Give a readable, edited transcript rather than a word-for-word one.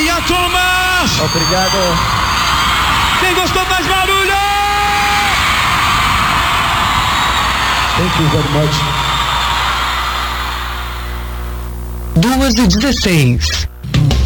E a turma! Obrigado. Quem gostou, mais barulho! Thank you very much. 2h16.